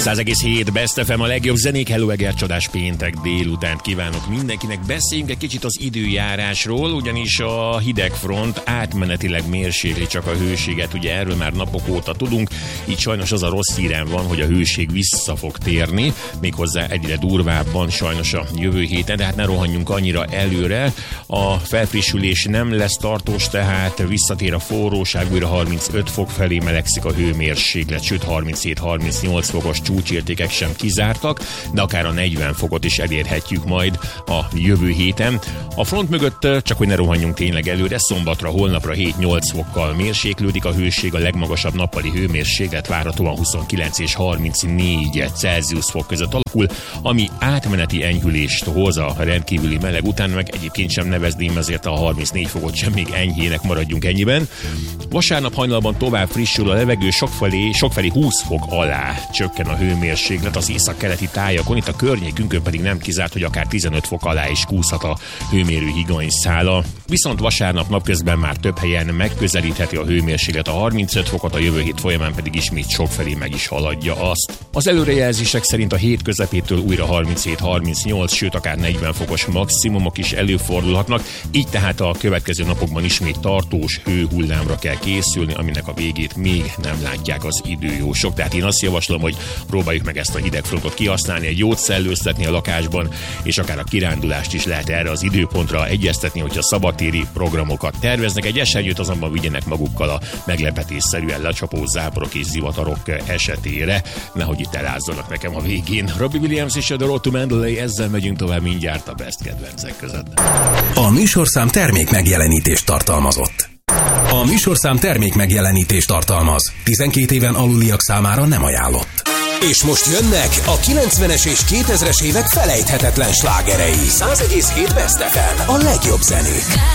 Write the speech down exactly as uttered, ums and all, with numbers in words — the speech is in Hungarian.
száz egész hét Best ef em, a legjobb zenék. Hello, Eger, csodás péntek délután kívánok mindenkinek. Beszéljünk egy kicsit az időjárásról, ugyanis a hidegfront átmenetileg mérsékli csak a hőséget, ugye erről már napok óta tudunk, így sajnos az a rossz hírem van, hogy a hőség vissza fog térni, méghozzá egyre durvábban sajnos a jövő héten, de hát ne rohanjunk annyira előre. A felfrissülés nem lesz tartós, tehát visszatér a forróság, újra harmincöt fok felé melegszik a hőmérséklet, sőt harminchét harmincnyolc fokos csúcsértékek sem kizártak, de akár a negyven fokot is elérhetjük majd a jövő héten. A front mögött, csak hogy ne rohanjunk tényleg előre, szombatra, holnapra hét-nyolc fokkal mérséklődik a hőség, a legmagasabb nappali hőmérséklet várhatóan huszonkilenc és harmincnégy Celsius fok között alakul, ami átmeneti enyhülést hoz a rendkívüli meleg után, meg egyébként sem nevezném ezért a harmincnégy fokot sem még enyhének, maradjunk ennyiben. Vasárnap hajnalban tovább frissül a levegő, sokfelé, sokfelé húsz fok alá csökken a hőmérséklet az északkeleti tájakon, itt a környékünkön pedig nem kizárt, hogy akár tizenöt fok alá is kúszhat a hőmérő higanyszála. Viszont vasárnap napközben már több helyen megközelítheti a hőmérséklet a harmincöt fokot, a jövő hét folyamán pedig ismét sokfelé meg is haladja azt. Az előrejelzések szerint a hét közepétől újra harminchét harmincnyolc, sőt akár negyven fokos maximumok is előfordulhatnak, így tehát a következő napokban ismét tartós hőhullámra kell készülni, aminek a végét még nem látják az időjósok. Tehát én azt javaslom, hogy próbáljuk meg ezt a hidegfrontot kihasználni, egy jót szellőztetni a lakásban, és akár a kirándulást is lehet erre az időpontra egyeztetni, hogyha szabadtéri programokat terveznek. Egy esernyőt azonban vigyenek magukkal a meglepetésszerűen lecsapó záporok és zivatarok esetére, nehogy itt elázzanak nekem a végén. Robbie Williams és a The Road to Mandalay, ezzel megyünk tovább mindjárt a Best kedvencek között. A műsorszám termék megjelenítést tartalmazott. A műsorszám termék megjelenítést tartalmaz. tizenkét éven aluliak számára nem ajánlott. És most jönnek a kilencvenes és kétezres évek felejthetetlen slágerei. száz egész hét Best ef em, a legjobb zenék.